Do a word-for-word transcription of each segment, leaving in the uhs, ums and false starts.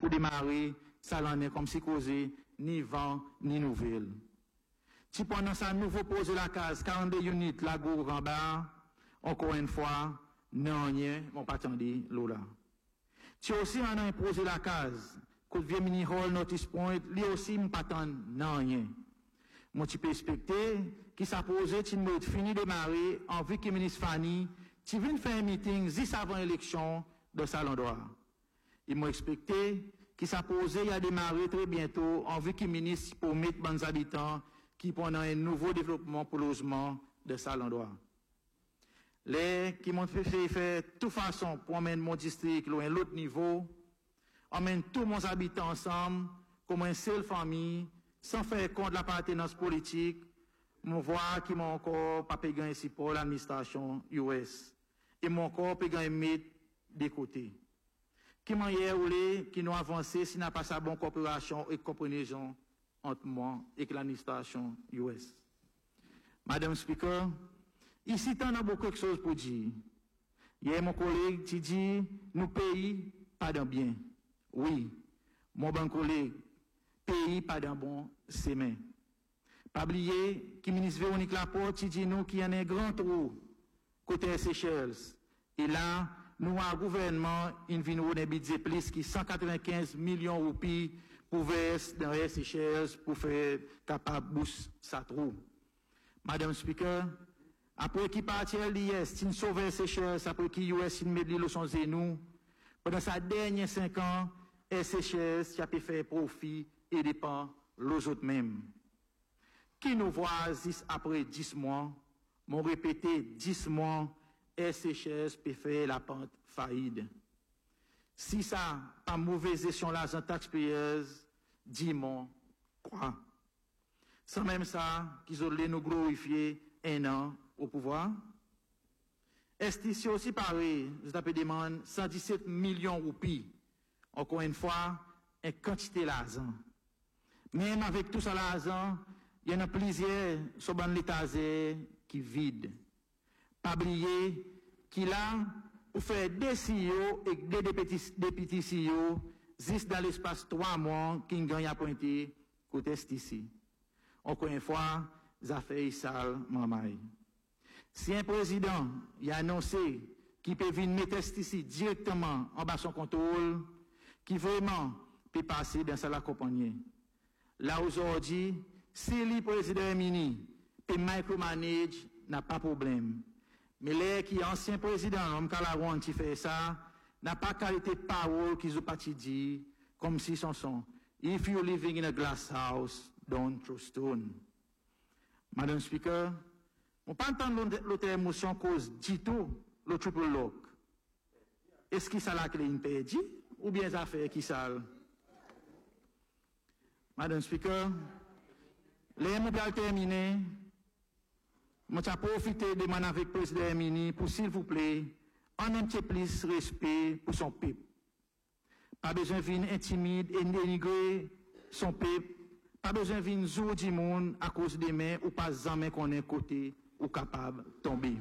pour démarrer, ça l'en est comme si causé, ni vent, ni nouvelle. Si pendant ça, nouveau poser la case, quarante-deux units, la gourde en bas, encore une fois, non, rien, mon pas attendu, l'ola. Si aussi on a imposé la case, que vieux mini hall, notice point, lui aussi, mon pas attendu, non, rien. Mon petit respecté, qui s'est posé, tu me fini de démarrer, en vue que ministre Fanny, tu viens faire un meeting, dix avant l'élection, de Salon d'Or. Il m'a respecté, qui s'est posé, il a démarré très bientôt, en vue que ministre pour mettre bons habitants, qui pendant un nouveau développement pour logement de Salon d'Or. Les qui m'ont fait faire de toute façon pour emmener mon district à l'autre niveau, emmène tous mes habitants ensemble, comme une seule famille, sans faire compte de l'appartenance politique, mon voix qui m'a encore pas payé ici pour l'administration U S. Et mon corps payé mettre des côtés. Qui m'a hier qui nous avancé si n'a pas sa bonne coopération et compréhension entre moi et l'administration U S. Madame Speaker, ici, t'en as beaucoup de choses pour dire. Hier, mon collègue, tu dis, nous pays, pas d'un bien. Oui, mon bon collègue, pays, pas d'un bon, c'est main. Pas oublier, qui ministre Véronique Laporte, tu dis, nous, qui en a un grand trou, côté Seychelles. Et là, nous, un gouvernement, il vient nous budget plus qui cent quatre-vingt-quinze millions de roupies pour verser dans les Seychelles pour faire capable boost sa trou. Madame Speaker, après qui partit l'I S, il sauve les Seychelles, après qui U S, il met les leçons de nous. Pendant sa dernière cinq ans, les Seychelles, il a pu faire profit et dépend les autres mêmes. Qui nous voit dix après dix mois, m'ont répété dix mois, et Seychelles peut faire la pente faillite. Si ça, pas mauvaise gestion l'argent taxpayers, dis-moi, quoi? Sans même ça, qu'ils ont nous glorifier un an au pouvoir. Est-ce que aussi pareil, je t'appelle demande cent dix-sept millions de roupies, encore une fois, une quantité d'argent. Même avec tout ça l'argent, il y en a plusieurs sur l'État qui vide. Pas oublier qu'il a pour faire des C E O et des députés C E O, juste dans l'espace trois mois, qui gagne à pointer côté ici. Encore une fois, ça fait sale, maman. Si un président il a annoncé qu'il peut venir mettre ici directement en bas son contrôle, qui vraiment peut passer dans sa compagnie. Là aujourd'hui, si le président mini peut micromanage, n'a pas de problème. Mais les qui ancien président, M. Calaron, qui fait ça, n'a pas qualité de parole qu'ils ont pas dit, comme si son son. If you're living in a glass house, don't throw stone. Madame Speaker, on pas entendre l'autre émotion cause du tout le triple lock. Est-ce qu'il ça la clé impédie ou bien ça fait qui ça? Madame Speaker, les mots bien terminés. Je vais profiter de mon avec le président Mini pour, s'il vous plaît, en un petit peu plus de respect pour son peuple. Pas besoin de venir intimider et dénigrer son peuple. Pas besoin de venir jouer du monde à cause des mains ou pas jamais qu'on est côté ou capable de tomber.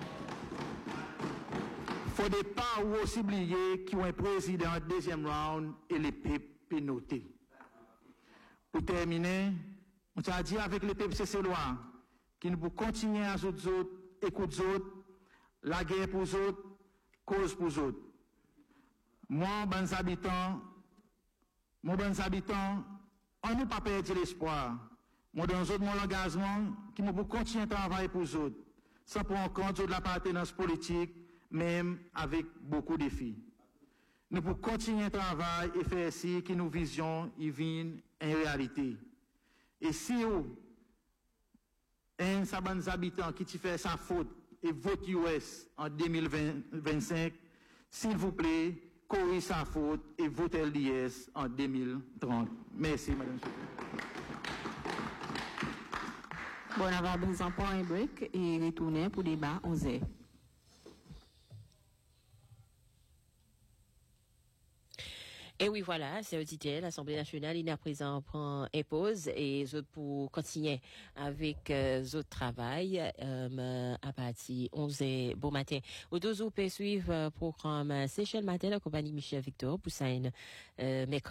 Faut des pas ou aussi oublier qu'il y a un président deuxième round et les peuples notés. Pour terminer, on t'a dit avec les peuples, c'est ces lois. Qui nous pour continuer à autres autres, écoute autres, la guerre pour autres, cause pour autres. Moi, bons habitants, mon bons habitants, on ne pas perdre l'espoir. Moi, dans autres, mon engagement, qui nous pour continuer à travailler pour autres, sans prendre en compte de l'appartenance politique, même avec beaucoup de défis. Nous pour continuer à travailler et faire ainsi que nos visions y viennent en réalité. Et si vous, un sabans habitants qui fait sa faute et vote U S en deux mille vingt-cinq, s'il vous plaît, corrigez sa faute et votez l'I S en deux mille trente. Merci, Madame. Bon, on va besoin pour un break et retourner pour débat onze heures. Et oui, voilà, c'est audité. L'Assemblée nationale, il est à présent prend une pause et autres pour continuer avec euh, autres travail euh, à partir onze heures bon matin. Au deux jours, peut suivre le programme Seychelles Matin, la compagnie Michel Victor pour ça une euh,